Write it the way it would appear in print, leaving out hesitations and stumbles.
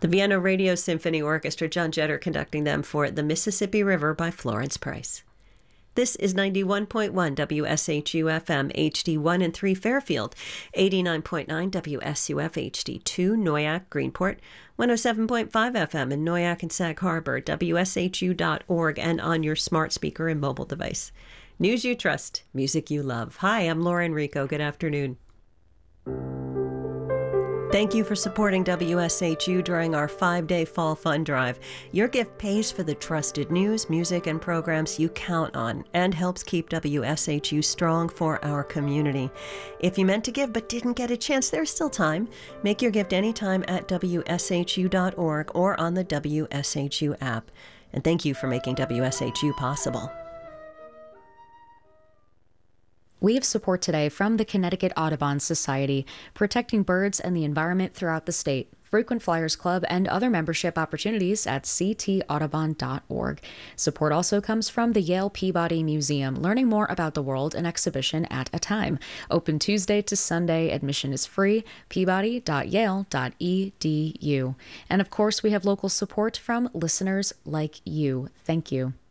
The Vienna Radio Symphony Orchestra, John Jetter conducting them for The Mississippi River by Florence Price. This is 91.1 WSHU FM HD1 and 3 Fairfield, 89.9 WSUF HD2 Noyak, Greenport, 107.5 FM in Noyak and Sag Harbor, WSHU.org, and on your smart speaker and mobile device. News you trust, music you love. Hi, I'm Laura Enrico. Good afternoon. Thank you for supporting WSHU during our 5-day Fall Fund Drive. Your gift pays for the trusted news, music, and programs you count on and helps keep WSHU strong for our community. If you meant to give but didn't get a chance, there's still time. Make your gift anytime at WSHU.org or on the WSHU app. And thank you for making WSHU possible. We have support today from the Connecticut Audubon Society, protecting birds and the environment throughout the state. Frequent Flyers Club and other membership opportunities at ctaudubon.org. Support also comes from the Yale Peabody Museum, learning more about the world an exhibition at a time. Open Tuesday to Sunday. Admission is free. peabody.yale.edu. And of course, we have local support from listeners like you. Thank you.